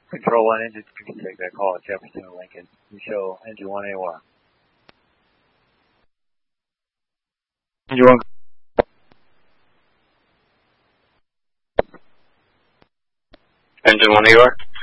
Control 1 engine, you can take that call at Jefferson and Lincoln. You show engine 1 AOR. Engine 1. Engine 1 AOR.